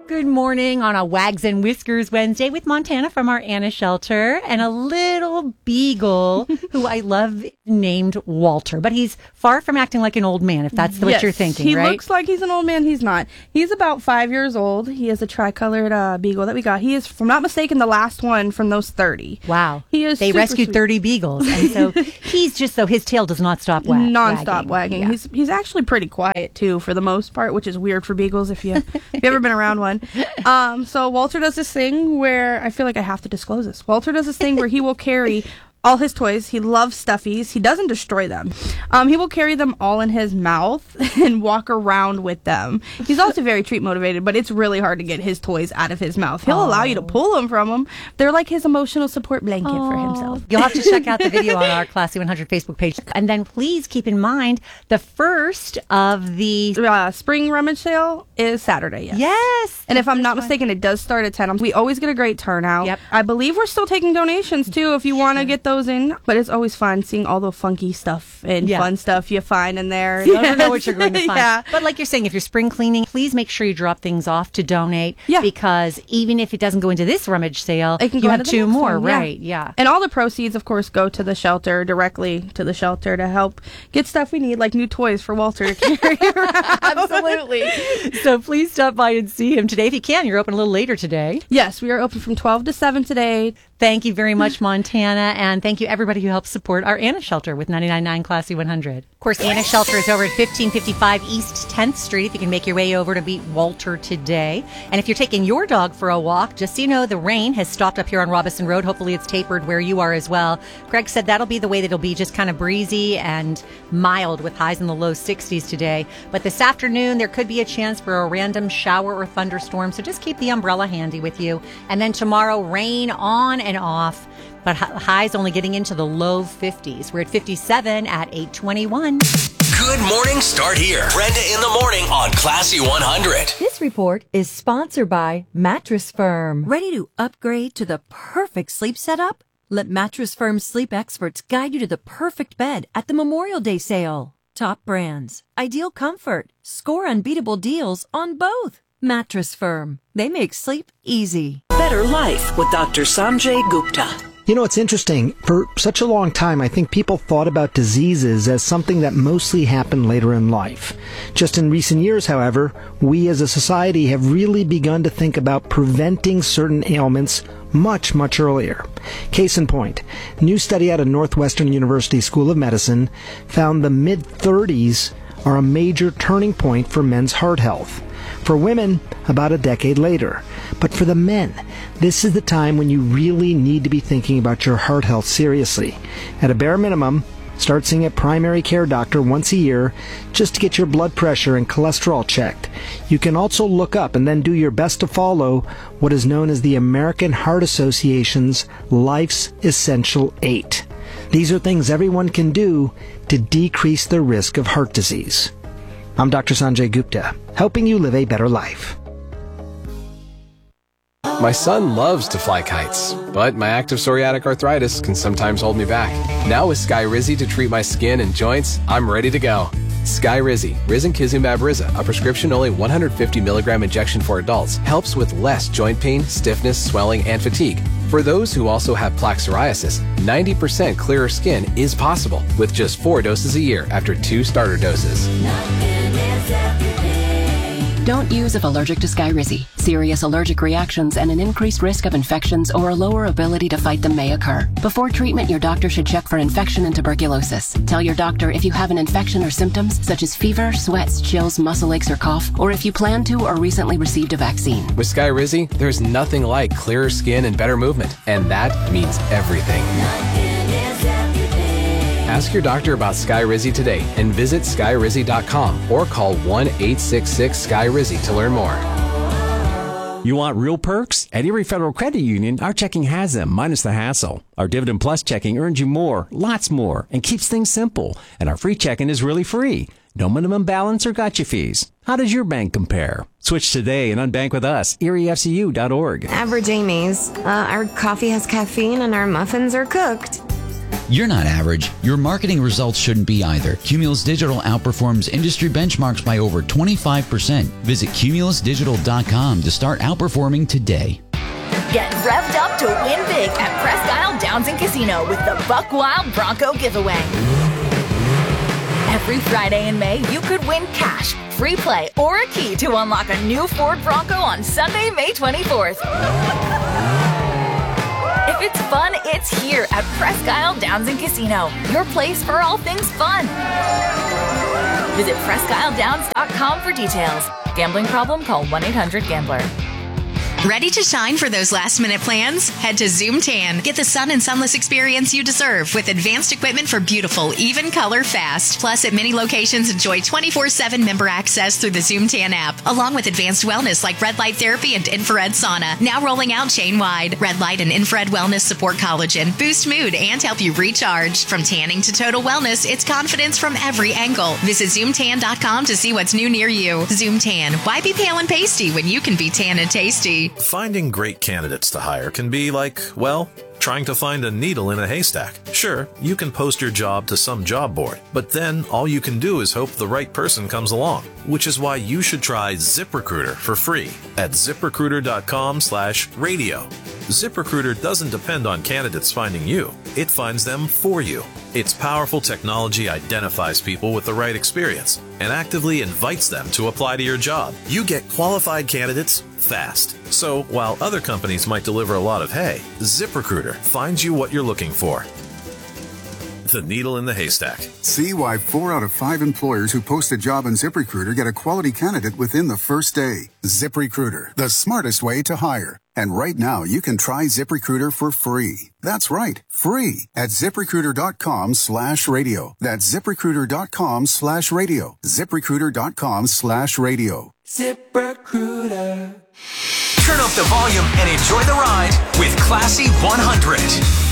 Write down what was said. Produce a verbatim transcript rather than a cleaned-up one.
Good morning on a Wags and Whiskers Wednesday with Montana from our Anna shelter and a little beagle who I love named Walter. But he's far from acting like an old man, if that's what yes, you're thinking, he right? He looks like he's an old man. He's not. He's about five years old. He is a tricolored uh, beagle that we got. He is, if I'm not mistaken, the last one from those thirty. Wow. He is They rescued sweet. thirty beagles. And so he's just so his tail does not stop wa- Non-stop wagging. wagging. Yeah. He's he's actually pretty quiet, too, for the most part, which is weird for beagles if, you, if you've ever been around one. Um, so Walter does this thing where I feel like I have to disclose this. Walter does this thing where he will carry all his toys. He loves stuffies. He doesn't destroy them. Um, he will carry them all in his mouth and walk around with them. He's also very treat motivated, but it's really hard to get his toys out of his mouth. He'll oh. allow you to pull them from him. They're like his emotional support blanket oh. for himself. You'll have to check out the video on our Classy one hundred Facebook page. And then please keep in mind the first of the Uh, spring rummage sale is Saturday, yes. Yes. And if I'm not mistaken, it does start at ten. We always get a great turnout. Yep. I believe we're still taking donations, too, if you want to get those in. But it's always fun seeing all the funky stuff and Yeah. fun stuff you find in there. You never know what you're going to find. Yeah. But like you're saying, if you're spring cleaning, please make sure you drop things off to donate. Yeah. Because even if it doesn't go into this rummage sale, It can you go have into the two next more, one, yeah. right? Yeah. And all the proceeds, of course, go to the shelter, directly to the shelter to help get stuff we need, like new toys for Walter to carry around. Absolutely. So please stop by and see him today. If you can, you're open a little later today. Yes, we are open from twelve to seven today. Thank you very much, Montana. And thank you, everybody who helps support our Anna Shelter with ninety-nine point nine Classy one hundred. Of course, Anna Shelter is over at fifteen fifty-five East tenth Street if you can make your way over to meet Walter today. And if you're taking your dog for a walk, just so you know, the rain has stopped up here on Robinson Road. Hopefully it's tapered where you are as well. Greg said that'll be the way that it'll be, just kind of breezy and mild with highs in the low sixties today. But this afternoon, there could be a chance for a random shower or thunderstorm, so just keep the umbrella handy with you. And then tomorrow, rain on and off, but highs only getting into the low fifties. We're at fifty-seven at eight twenty-one. Good morning, start here. Brenda in the morning on Classy one hundred. This report is sponsored by Mattress Firm. Ready to upgrade to the perfect sleep setup? Let Mattress Firm's sleep experts guide you to the perfect bed at the Memorial Day sale. Top brands, ideal comfort, score unbeatable deals on both. Mattress Firm. They make sleep easy. Better Life with Doctor Sanjay Gupta. You know, it's interesting. For such a long time, I think people thought about diseases as something that mostly happened later in life. Just in recent years, however, we as a society have really begun to think about preventing certain ailments much, much earlier. Case in point, a new study out of Northwestern University School of Medicine found the mid-thirties are a major turning point for men's heart health. For women, about a decade later. But for the men, this is the time when you really need to be thinking about your heart health seriously. At a bare minimum, start seeing a primary care doctor once a year just to get your blood pressure and cholesterol checked. You can also look up and then do your best to follow what is known as the American Heart Association's Life's Essential Eight. These are things everyone can do to decrease the risk of heart disease. I'm Doctor Sanjay Gupta, helping you live a better life. My son loves to fly kites, but my active psoriatic arthritis can sometimes hold me back. Now with Skyrizi to treat my skin and joints, I'm ready to go. Skyrizi, risankizumab Riza, a prescription-only one hundred fifty milligram injection for adults, helps with less joint pain, stiffness, swelling, and fatigue. For those who also have plaque psoriasis, ninety percent clearer skin is possible with just four doses a year after two starter doses. Don't use if allergic to Skyrizi. Serious allergic reactions and an increased risk of infections or a lower ability to fight them may occur. Before treatment, your doctor should check for infection and tuberculosis. Tell your doctor if you have an infection or symptoms such as fever, sweats, chills, muscle aches, or cough, or if you plan to or recently received a vaccine. With Skyrizi, there's nothing like clearer skin and better movement, and that means everything. Ask your doctor about Skyrizi today and visit skyrizi dot com or call one eight six six Sky Rizzy to learn more. You want real perks? At Erie Federal Credit Union, our checking has them, minus the hassle. Our Dividend Plus checking earns you more, lots more, and keeps things simple. And our free checking is really free. No minimum balance or gotcha fees. How does your bank compare? Switch today and unbank with us, erie f c u dot org. Average Amy's. Uh, our coffee has caffeine and our muffins are cooked. You're not average. Your marketing results shouldn't be either. Cumulus Digital outperforms industry benchmarks by over twenty-five percent. Visit cumulus digital dot com to start outperforming today. Get revved up to win big at Presque Isle Downs and Casino with the Buck Wild Bronco giveaway. Every Friday in May, you could win cash, free play, or a key to unlock a new Ford Bronco on Sunday, May twenty-fourth. If it's fun, it's here at Presque Isle Downs and Casino, your place for all things fun. Visit presque isle downs dot com for details. Gambling problem? Call one eight hundred gambler. Ready to shine for those last-minute plans? Head to Zoom Tan. Get the sun and sunless experience you deserve with advanced equipment for beautiful, even color fast. Plus, at many locations, enjoy twenty-four seven member access through the Zoom Tan app, along with advanced wellness like red light therapy and infrared sauna. Now rolling out chain-wide. Red light and infrared wellness support collagen, boost mood, and help you recharge. From tanning to total wellness, it's confidence from every angle. Visit zoom tan dot com to see what's new near you. Zoom Tan. Why be pale and pasty when you can be tan and tasty? Finding great candidates to hire can be like, well, trying to find a needle in a haystack. Sure, you can post your job to some job board, but then all you can do is hope the right person comes along, which is why you should try ZipRecruiter for free at zip recruiter dot com slash radio. ZipRecruiter doesn't depend on candidates finding you. It finds them for you. Its powerful technology identifies people with the right experience and actively invites them to apply to your job. You get qualified candidates fast. So while other companies might deliver a lot of hay, ZipRecruiter finds you what you're looking for. The needle in the haystack. See why four out of five employers who post a job on ZipRecruiter get a quality candidate within the first day. ZipRecruiter, the smartest way to hire. And right now, you can try ZipRecruiter for free. That's right, free at zip recruiter dot com slash radio. That's zip recruiter dot com slash radio. zip recruiter dot com slash radio. ZipRecruiter. Turn up the volume and enjoy the ride with Classy one hundred.